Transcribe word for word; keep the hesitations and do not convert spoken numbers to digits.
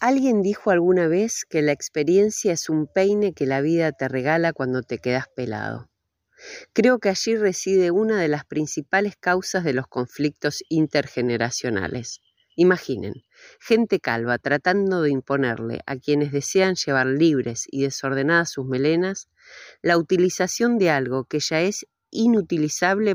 Alguien dijo alguna vez que la experiencia es un peine que la vida te regala cuando te quedas pelado. Creo que allí reside una de las principales causas de los conflictos intergeneracionales. Imaginen, gente calva tratando de imponerle a quienes desean llevar libres y desordenadas sus melenas la utilización de algo que ya es inutilizable